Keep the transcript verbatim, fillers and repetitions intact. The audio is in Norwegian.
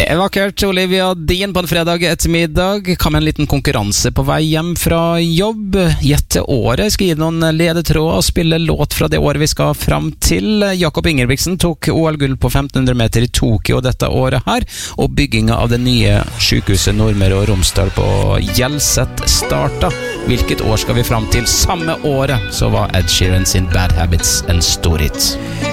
Det er vakkert, Olivia Dean på en fredag ettermiddag. Kan med en liten konkurranse på vei hjem fra jobb. Gjette året, skrive noen ledetråd og spille låt fra det året vi skal fram til. Jakob Ingebrigtsen tok O L-gull på femten hundre meter i Tokyo dette året her, og bygginga av det nye sykehuset Nordmøre og Romsdal på Hjelset starta. Hvilket år skal vi fram til? Samme året så var Ed Sheeran sin Bad Habits en stor hit.